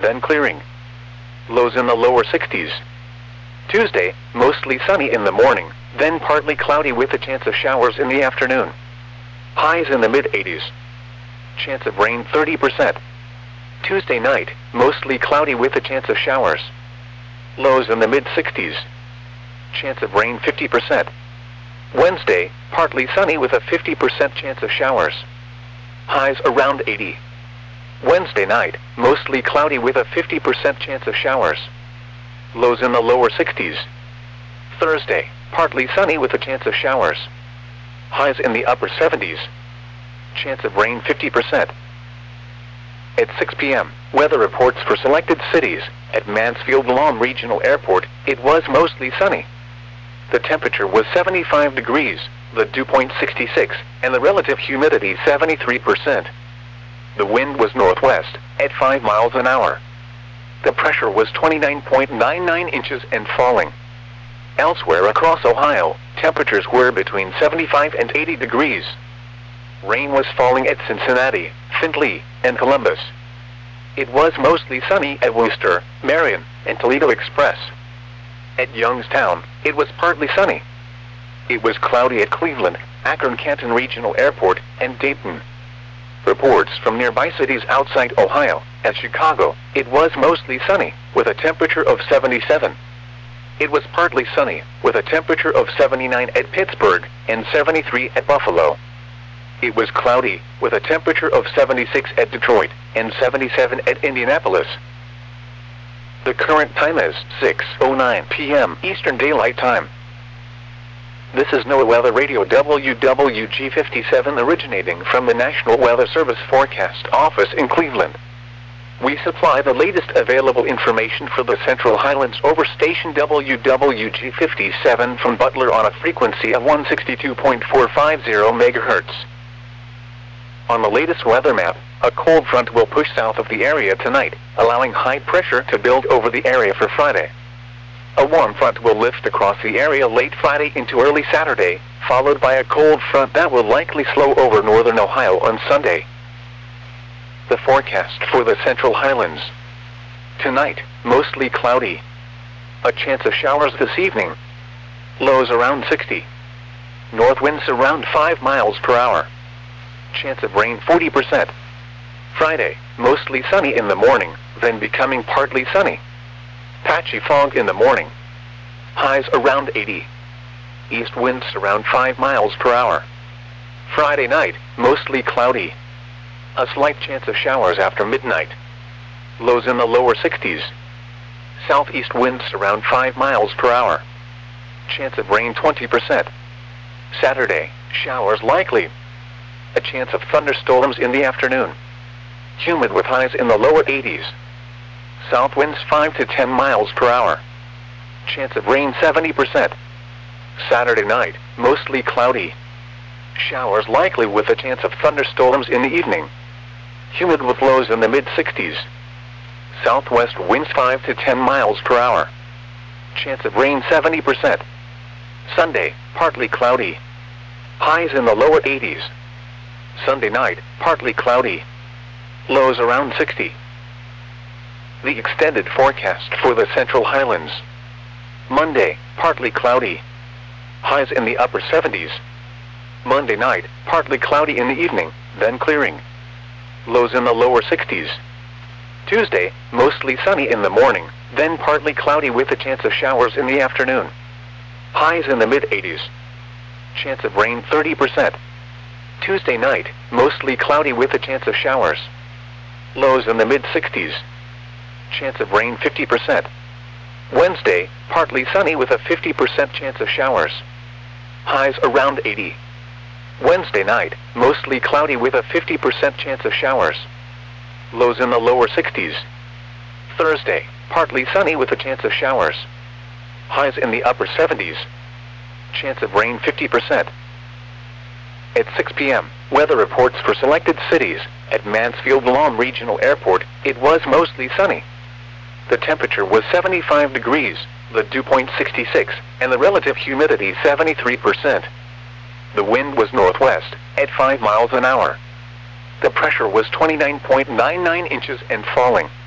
then clearing. Lows in the lower 60s. Tuesday, mostly sunny in the morning, then partly cloudy with a chance of showers in the afternoon. Highs in the mid-80s. Chance of rain 30%. Tuesday night, mostly cloudy with a chance of showers. Lows in the mid-60s. Chance of rain 50%. Wednesday, partly sunny with a 50% chance of showers. Highs around 80. Wednesday night, mostly cloudy with a 50% chance of showers. Lows in the lower 60s. Thursday, partly sunny with a chance of showers. Highs in the upper 70s. Chance of rain 50%. At 6 p.m., weather reports for selected cities. At Mansfield Lawn Regional Airport, it was mostly sunny. The temperature was 75 degrees, the dew point 66, and the relative humidity 73%. The wind was northwest, at 5 miles an hour. The pressure was 29.99 inches and falling. Elsewhere across Ohio, temperatures were between 75 and 80 degrees. Rain was falling at Cincinnati, Findlay, and Columbus. It was mostly sunny at Worcester, Marion, and Toledo Express. At Youngstown, it was partly sunny. It was cloudy at Cleveland, Akron-Canton Regional Airport, and Dayton. Reports from nearby cities outside Ohio. At Chicago, it was mostly sunny, with a temperature of 77. It was partly sunny, with a temperature of 79 at Pittsburgh, and 73 at Buffalo. It was cloudy, with a temperature of 76 at Detroit, and 77 at Indianapolis. The current time is 6:09 p.m. Eastern Daylight Time. This is NOAA Weather Radio WWG57 originating from the National Weather Service Forecast Office in Cleveland. We supply the latest available information for the Central Highlands over station WWG57 from Butler on a frequency of 162.450 MHz. On the latest weather map, a cold front will push south of the area tonight, allowing high pressure to build over the area for Friday. A warm front will lift across the area late Friday into early Saturday, followed by a cold front that will likely slow over northern Ohio on Sunday. The forecast for the Central Highlands. Tonight, mostly cloudy. A chance of showers this evening. Lows around 60. North winds around 5 miles per hour. Chance of rain 40%. Friday, mostly sunny in the morning, then becoming partly sunny. Patchy fog in the morning. Highs around 80. East winds around 5 miles per hour. Friday night, mostly cloudy. A slight chance of showers after midnight. Lows in the lower 60s. Southeast winds around 5 miles per hour. Chance of rain 20%. Saturday, showers likely. A chance of thunderstorms in the afternoon. Humid with highs in the lower 80s. South winds 5 to 10 miles per hour. Chance of rain 70%. Saturday night, mostly cloudy. Showers likely with a chance of thunderstorms in the evening. Humid with lows in the mid-60s. Southwest winds 5 to 10 miles per hour. Chance of rain 70%. Sunday, partly cloudy. Highs in the lower 80s. Sunday night, partly cloudy. Lows around 60. The extended forecast for the Central Highlands. Monday, partly cloudy. Highs in the upper 70s. Monday night, partly cloudy in the evening, then clearing. Lows in the lower 60s. Tuesday, mostly sunny in the morning, then partly cloudy with a chance of showers in the afternoon. Highs in the mid-80s. Chance of rain 30%. Tuesday night, mostly cloudy with a chance of showers. Lows in the mid-60s. Chance of rain 50%. Wednesday, partly sunny with a 50% chance of showers. Highs around 80. Wednesday night, mostly cloudy with a 50% chance of showers. Lows in the lower 60s. Thursday, partly sunny with a chance of showers. Highs in the upper 70s. Chance of rain 50%. At 6 p.m., weather reports for selected cities. At Mansfield Lawn Regional Airport, it was mostly sunny. The temperature was 75 degrees, the dew point 66, and the relative humidity 73%. The wind was northwest, at 5 miles an hour. The pressure was 29.99 inches and falling.